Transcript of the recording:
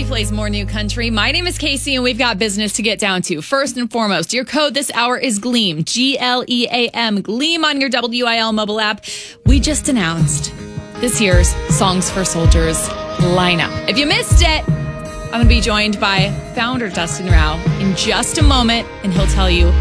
Country plays more new country. My name is Casey, and we've got business to get down to. First and foremost, your code this hour is GLEAM, G-L-E-A-M, GLEAM on your WIL mobile app. We just announced this year's Songs for Soldiers lineup. If you missed it, I'm going to be joined by founder Dustin Rao in just a moment, and he'll tell you